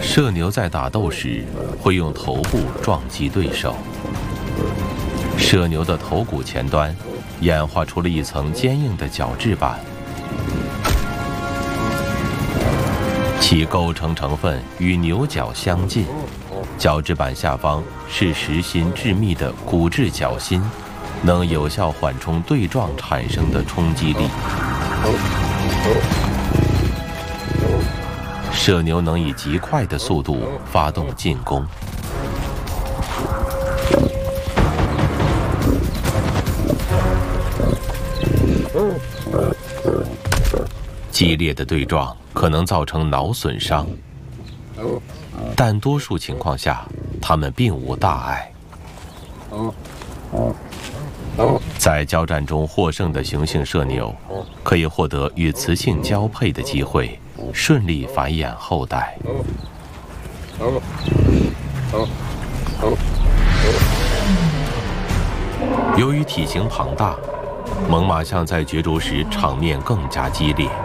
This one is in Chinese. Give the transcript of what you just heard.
射牛在打斗时会用头部撞击对手，射牛的头骨前端演化出了一层坚硬的角质板，其构成成分与牛角相近。角质板下方是实心致密的骨质角心，能有效缓冲对撞产生的冲击力。射牛能以极快的速度发动进攻，激烈的对撞可能造成脑损伤，但多数情况下，它们并无大碍。在交战中获胜的雄性射牛，可以获得与雌性交配的机会，顺利繁衍后代。由于体型庞大，猛犸象在角逐时场面更加激烈。